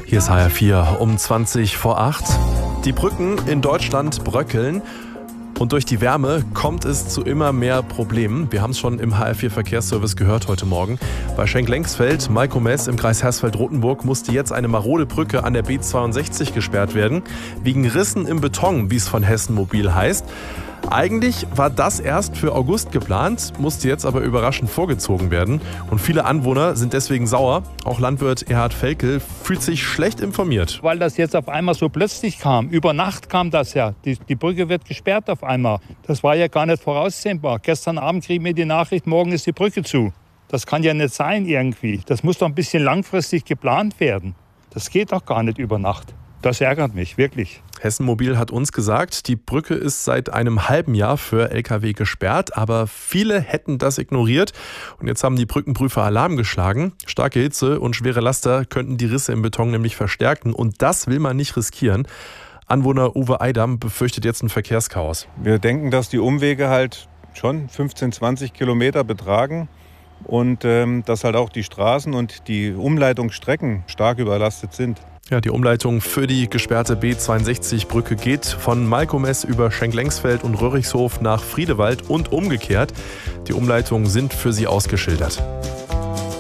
Hier ist HR4 um 20 vor 8. Die Brücken in Deutschland bröckeln. Und durch die Wärme kommt es zu immer mehr Problemen. Wir haben es schon im HR4 Verkehrsservice gehört heute Morgen. Bei Schenk-Lengsfeld, Malkomes im Kreis Hersfeld-Rotenburg musste jetzt eine marode Brücke an der B62 gesperrt werden. Wegen Rissen im Beton, wie es von Hessen Mobil heißt. Eigentlich war das erst für August geplant, musste jetzt aber überraschend vorgezogen werden. Und viele Anwohner sind deswegen sauer. Auch Landwirt Erhard Felkel fühlt sich schlecht informiert. Weil das jetzt auf einmal so plötzlich kam. Über Nacht kam das ja. Die Brücke wird gesperrt auf einmal. Das war ja gar nicht voraussehbar. Gestern Abend kriegen wir die Nachricht, morgen ist die Brücke zu. Das kann ja nicht sein irgendwie. Das muss doch ein bisschen langfristig geplant werden. Das geht doch gar nicht über Nacht. Das ärgert mich, wirklich. Hessen Mobil hat uns gesagt, die Brücke ist seit einem halben Jahr für Lkw gesperrt, aber viele hätten das ignoriert. Und jetzt haben die Brückenprüfer Alarm geschlagen. Starke Hitze und schwere Laster könnten die Risse im Beton nämlich verstärken und das will man nicht riskieren. Anwohner Uwe Eidam befürchtet jetzt ein Verkehrschaos. Wir denken, dass die Umwege halt schon 15, 20 Kilometer betragen und dass halt auch die Straßen und die Umleitungsstrecken stark überlastet sind. Ja, die Umleitung für die gesperrte B62-Brücke geht von Malkomes über Schenk-Lengsfeld und Röhrichshof nach Friedewald und umgekehrt. Die Umleitungen sind für sie ausgeschildert.